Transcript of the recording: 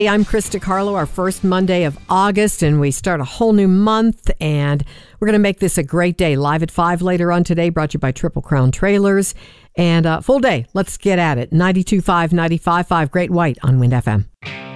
Hey, I'm Krista Carlo, our first Monday of August, and we start a whole new month, and we're going to make this a great day. Live at 5 later on today, brought to you by Triple Crown Trailers. And full day, let's get at it. 92.5, 95.5, Great White on Wind FM.